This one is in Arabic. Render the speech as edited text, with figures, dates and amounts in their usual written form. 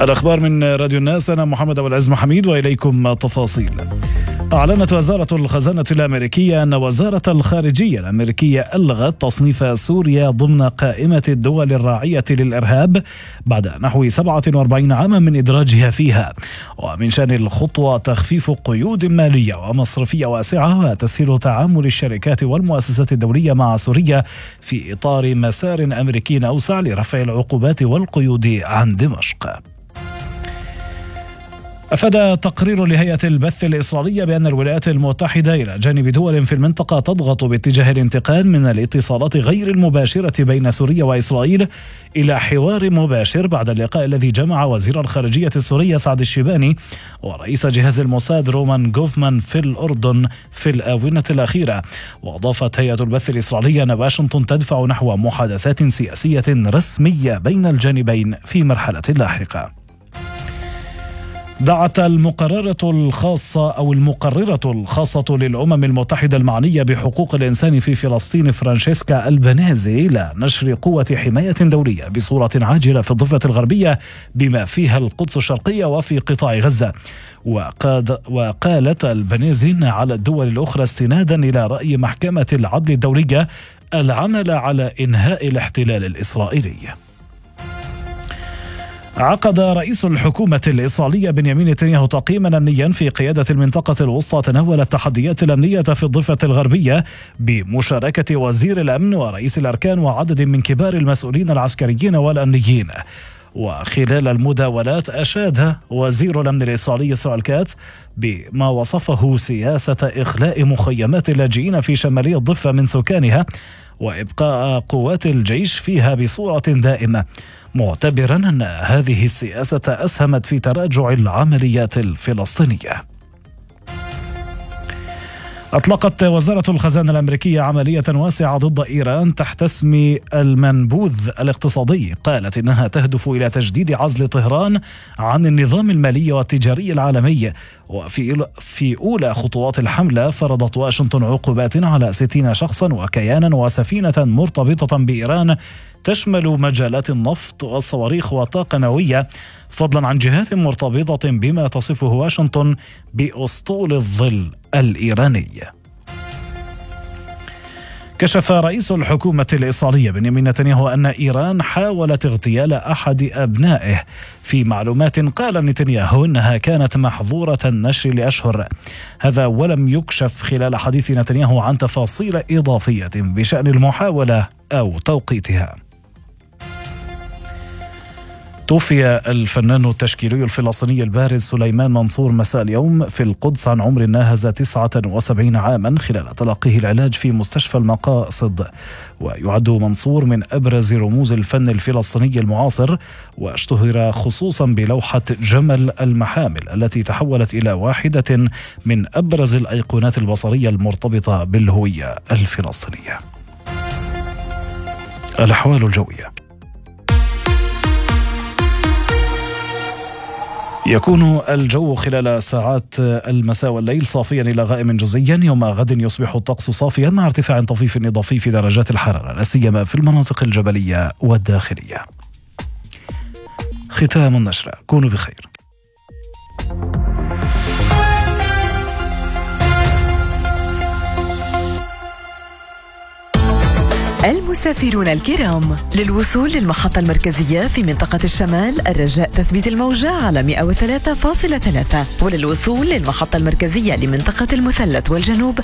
الأخبار من راديو الناس، أنا محمد أبو العز محميد وإليكم تفاصيل. أعلنت وزارة الخزانة الأمريكية أن وزارة الخارجية الأمريكية ألغت تصنيف سوريا ضمن قائمة الدول الراعية للإرهاب بعد نحو 47 عاما من إدراجها فيها. ومن شأن الخطوة تخفيف قيود مالية ومصرفية واسعة وتسهيل تعامل الشركات والمؤسسات الدولية مع سوريا في إطار مسار أمريكي أوسع لرفع العقوبات والقيود عن دمشق. أفاد تقرير لهيئة البث الإسرائيلية بأن الولايات المتحدة إلى جانب دول في المنطقة تضغط باتجاه الانتقال من الاتصالات غير المباشرة بين سوريا وإسرائيل إلى حوار مباشر بعد اللقاء الذي جمع وزير الخارجية السوري سعد الشيباني ورئيس جهاز الموساد رومان غوفمان في الأردن في الآونة الأخيرة. وأضافت هيئة البث الإسرائيلية أن واشنطن تدفع نحو محادثات سياسية رسمية بين الجانبين في مرحلة لاحقة. دعت المقررة الخاصة للأمم المتحدة المعنية بحقوق الإنسان في فلسطين فرانشيسكا ألبانيزي إلى نشر قوة حماية دولية بصورة عاجلة في الضفة الغربية بما فيها القدس الشرقية وفي قطاع غزة. وقالت ألبانيزي على الدول الأخرى استنادا إلى رأي محكمة العدل الدولية العمل على إنهاء الاحتلال الإسرائيلي. عقد رئيس الحكومة الإسرائيلية بنيامين نتنياهو تقييما أمنيا في قيادة المنطقة الوسطى تناول التحديات الأمنية في الضفة الغربية بمشاركة وزير الأمن ورئيس الأركان وعدد من كبار المسؤولين العسكريين والأمنيين. وخلال المداولات أشاد وزير الأمن الإسرائيلي إسرائيل كاتس بما وصفه سياسة إخلاء مخيمات اللاجئين في شمالي الضفة من سكانها وإبقاء قوات الجيش فيها بصورة دائمة، معتبرا أن هذه السياسة أسهمت في تراجع العمليات الفلسطينية. أطلقت وزارة الخزانة الأمريكية عملية واسعة ضد إيران تحت اسم المنبوذ الاقتصادي. قالت إنها تهدف إلى تجديد عزل طهران عن النظام المالي والتجاري العالمي. وفي أولى خطوات الحملة فرضت واشنطن عقوبات على 60 شخصا وكيانا وسفينة مرتبطة بإيران تشمل مجالات النفط والصواريخ والطاقة النووية، فضلا عن جهات مرتبطة بما تصفه واشنطن بأسطول الظل الإيراني. كشف رئيس الحكومة الإسرائيلية بنيامين نتنياهو أن إيران حاولت اغتيال أحد أبنائه في معلومات قال نتنياهو أنها كانت محظورة النشر لأشهر. هذا ولم يكشف خلال حديث نتنياهو عن تفاصيل إضافية بشأن المحاولة أو توقيتها. توفي الفنان التشكيلي الفلسطيني البارز سليمان منصور مساء اليوم في القدس عن عمر ناهز 79 عاما خلال تلقيه العلاج في مستشفى المقاصد. ويعد منصور من أبرز رموز الفن الفلسطيني المعاصر، واشتهر خصوصا بلوحة جمل المحامل التي تحولت إلى واحدة من أبرز الأيقونات البصرية المرتبطة بالهوية الفلسطينية. الأحوال الجوية. يكون الجو خلال ساعات المساء والليل صافيا إلى غائم جزئيا. يوم غد يصبح الطقس صافيا مع ارتفاع طفيف إضافي في درجات الحرارة لا سيما في المناطق الجبلية والداخلية. ختام النشرة، كونوا بخير. المسافرون الكرام، للوصول للمحطة المركزية في منطقة الشمال الرجاء تثبيت الموجة على 103.3، وللوصول للمحطة المركزية لمنطقة المثلث والجنوب